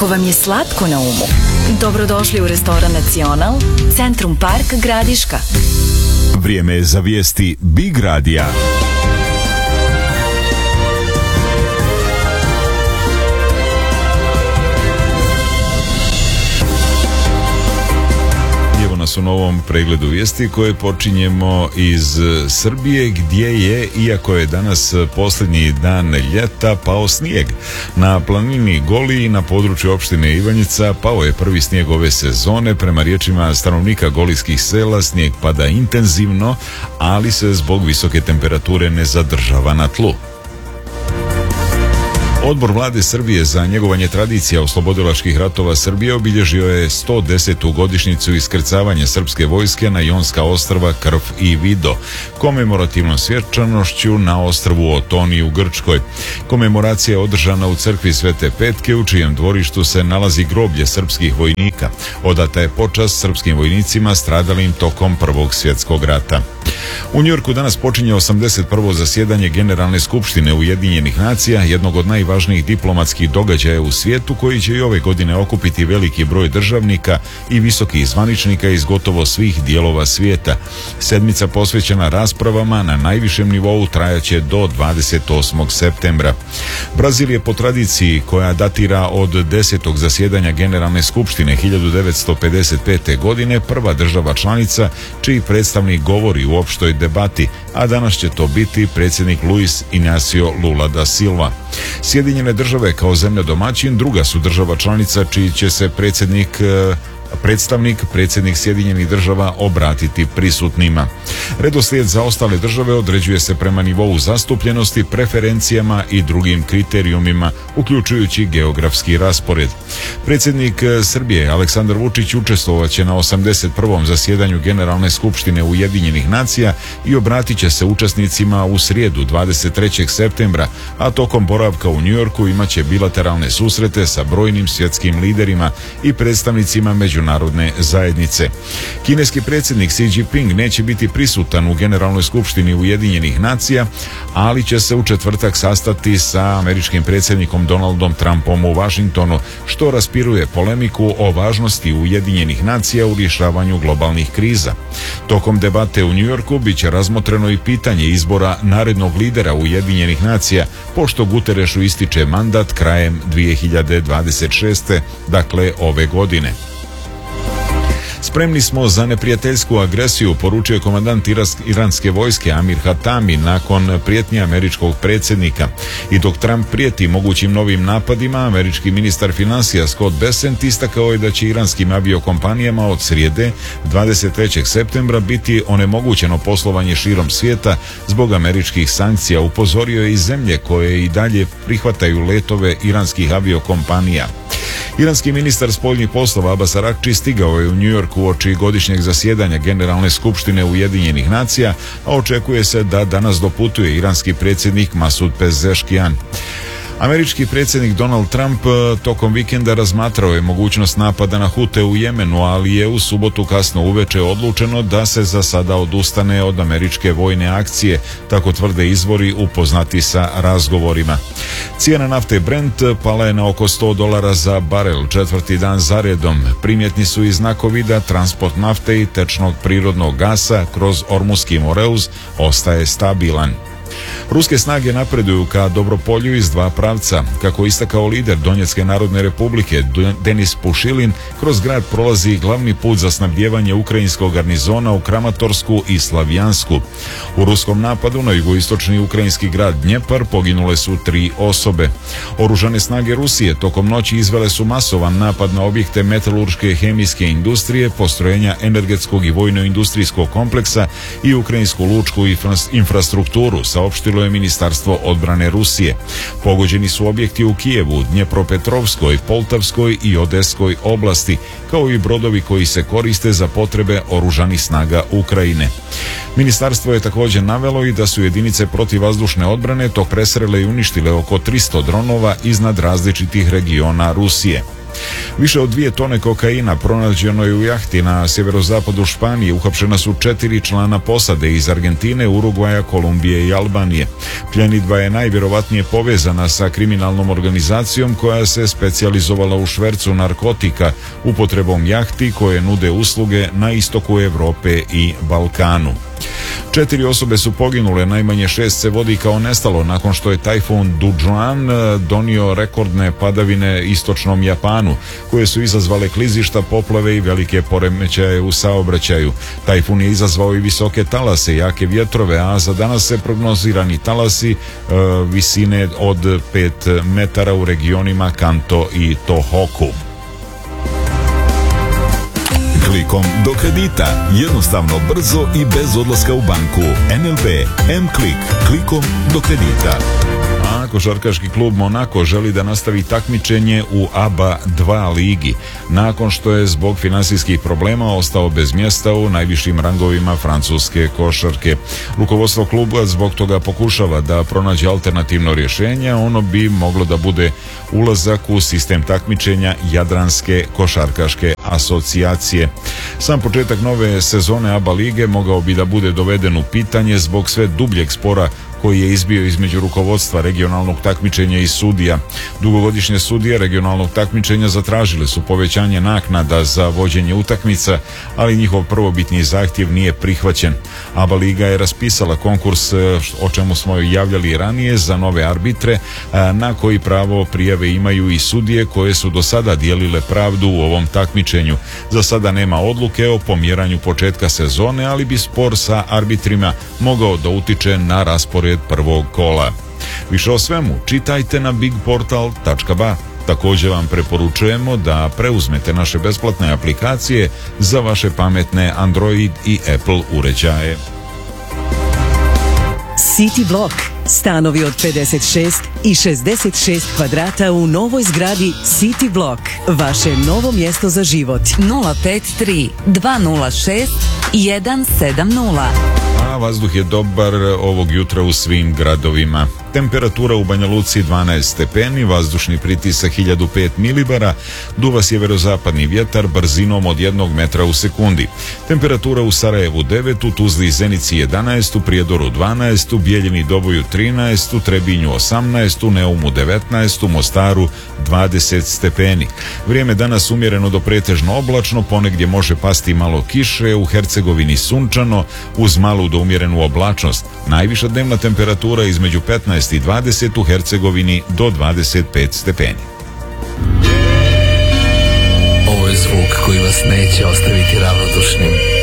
Ako vam je slatko na umu, dobrodošli u restoran Nacional, Centrum Park, Gradiška. Vrijeme je za vijesti Big Radija. U novom pregledu vijesti koje počinjemo iz Srbije, gdje je, iako je danas posljednji dan ljeta, pao snijeg. Na planini Goliji na području opštine Ivanjica pao je prvi snijeg ove sezone. Prema riječima stanovnika golijskih sela snijeg pada intenzivno, ali se zbog visoke temperature ne zadržava na tlu. Odbor vlade Srbije za njegovanje tradicija oslobodilačkih ratova Srbije obilježio je 110. godišnjicu iskrcavanja srpske vojske na Jonska ostrva Krf i Vido, komemorativnom svečanošću na ostrvu Otoni u Grčkoj. Komemoracija je održana u crkvi Svete Petke, u čijem dvorištu se nalazi groblje srpskih vojnika. Odata je počast srpskim vojnicima stradalim tokom Prvog svjetskog rata. U Njujorku danas počinje 81. zasjedanje Generalne skupštine Ujedinjenih nacija, jednog od najvažnijih diplomatskih događaja u svijetu, koji će i ove godine okupiti veliki broj državnika i visokih zvaničnika iz gotovo svih dijelova svijeta. Sedmica posvećena raspravama na najvišem nivou trajaće do 28. septembra. Brazil je po tradiciji, koja datira od 10. zasjedanja Generalne skupštine 1955. godine, prva država članica čiji predstavnik govori u opštoj debati, a danas će to biti predsjednik Luis Inácio Lula da Silva. Sjedinjene države kao zemlja domaćin druga su država članica čiji će se predsjednik Sjedinjenih država obratiti prisutnima. Redoslijed za ostale države određuje se prema nivou zastupljenosti, preferencijama i drugim kriterijumima, uključujući geografski raspored. Predsjednik Srbije Aleksandar Vučić učestvovaće na 81. zasjedanju Generalne skupštine Ujedinjenih nacija i obratit će se učesnicima u srijedu 23. septembra, a tokom boravka u Njujorku imaće bilateralne susrete sa brojnim svjetskim liderima i predstavnicima međunarodne zajednice. Kineski predsjednik Xi Jinping neće biti prisutan u Generalnoj skupštini Ujedinjenih nacija, ali će se u četvrtak sastati sa američkim predsjednikom Donaldom Trumpom u Washingtonu, što raspiruje polemiku o važnosti Ujedinjenih nacija u rješavanju globalnih kriza. Tokom debate u Njujorku bit će razmotreno i pitanje izbora narednog lidera Ujedinjenih nacija, pošto Guterešu ističe mandat krajem 2026. dakle ove godine. Spremni smo za neprijateljsku agresiju, poručio je komandant iranske vojske Amir Hatami nakon prijetnje američkog predsjednika. I dok Trump prijeti mogućim novim napadima, američki ministar financija Scott Bessent istakao je da će iranskim aviokompanijama od srijede 23. septembra biti onemogućeno poslovanje širom svijeta zbog američkih sankcija. Upozorio je i zemlje koje i dalje prihvataju letove iranskih aviokompanija. Iranski ministar spoljnih poslova Abbas Araghči stigao je u New York uoči godišnjeg zasjedanja Generalne skupštine Ujedinjenih nacija, a očekuje se da danas doputuje iranski predsjednik Masud Pezeshkian. Američki predsjednik Donald Trump tokom vikenda razmatrao je mogućnost napada na Hute u Jemenu, ali je u subotu kasno uveče odlučeno da se za sada odustane od američke vojne akcije, tako tvrde izvori upoznati sa razgovorima. Cijena nafte Brent pala je na oko $100 za barel četvrti dan zaredom. Primjetni su i znakovi da transport nafte i tečnog prirodnog gasa kroz Ormuski Moreus ostaje stabilan. Ruske snage napreduju ka Dobropolju iz dva pravca. Kako istakao lider Donjecke narodne republike Denis Pušilin, kroz grad prolazi glavni put za snabdijevanje ukrajinskog garnizona u Kramatorsku i Slavjansku. U ruskom napadu na jugoistočni ukrajinski grad Dnjepar poginule su 3 osobe. Oružane snage Rusije tokom noći izvele su masovan napad na objekte metalurške i hemijske industrije, postrojenja energetskog i vojno-industrijskog kompleksa i ukrajinsku lučku infrastrukturu, saopštilo je Ministarstvo odbrane Rusije. Pogođeni su objekti u Kijevu, Dnjepropetrovskoj, Poltavskoj i Odeskoj oblasti, kao i brodovi koji se koriste za potrebe oružanih snaga Ukrajine. Ministarstvo je također navelo i da su jedinice protivvazdušne odbrane presrele i uništile oko 300 dronova iznad različitih regiona Rusije. Više od 2 tone kokaina pronađeno je u jahti na sjeverozapadu Španije. Uhapšena su 4 člana posade iz Argentine, Urugvaja, Kolumbije i Albanije. Pljenidba je najvjerovatnije povezana sa kriminalnom organizacijom koja se specijalizovala u švercu narkotika upotrebom jahti koje nude usluge na istoku Europe i Balkanu. 4 osobe su poginule, najmanje 6 se vodi kao nestalo nakon što je tajfun Dujuan donio rekordne padavine istočnom Japanu, koje su izazvale klizišta, poplave i velike poremećaje u saobraćaju. Tajfun je izazvao i visoke talase, jake vjetrove, a za danas se prognozirani talasi visine od 5 metara u regionima Kanto i Tohoku. Klikom do kredita. Jednostavno, brzo i bez odlaska u banku. NLB M-Klik. Klikom do kredita. A košarkaški klub Monako želi da nastavi takmičenje u ABA 2 ligi, nakon što je zbog finansijskih problema ostao bez mjesta u najvišim rangovima francuske košarke. Rukovodstvo kluba zbog toga pokušava da pronađe alternativno rješenje, ono bi moglo da bude ulazak u sistem takmičenja Jadranske košarkaške asocijacije. Sam početak nove sezone ABA lige mogao bi da bude doveden u pitanje zbog sve dubljeg spora koji je izbio između rukovodstva regionalnog takmičenja i sudija. Dugogodišnje sudije regionalnog takmičenja zatražile su povećanje naknada za vođenje utakmica, ali njihov prvobitni zahtjev nije prihvaćen. ABA liga je raspisala konkurs, o čemu smo javljali ranije, za nove arbitre, na koji pravo prijave imaju i sudije koje su do sada dijelile pravdu u ovom takmičenju. Za sada nema odluke o pomjeranju početka sezone, ali bi spor sa arbitrima mogao da utiče na raspored prvog kola. Više o svemu čitajte na bigportal.ba. Također vam preporučujemo da preuzmete naše besplatne aplikacije za vaše pametne Android i Apple uređaje. City Block. Stanovi od 56 i 66 kvadrata u novoj zgradi City Block. Vaše novo mjesto za život. 053 206 170. A vazduh je dobar ovog jutra u svim gradovima. Temperatura u Banja Luci 12 stepeni, vazdušni pritisak 1005 milibara, duva sjeverozapadni vjetar brzinom od 1 metra u sekundi. Temperatura u Sarajevu 9, u Tuzli i Zenici 11, u Prijedoru 12, u Bijeljini i Doboju 13, u Trebinju 18, u Neumu 19, u Mostaru 20 stepeni. Vrijeme danas umjereno do pretežno oblačno, ponegdje može pasti malo kiše, u Hercegovini sunčano, uz malu do umjerenu oblačnost. Najviša dnevna temperatura između 15 i 20, u Hercegovini do 25 stepeni. Ovo je zvuk koji vas neće ostaviti ravnodušnim.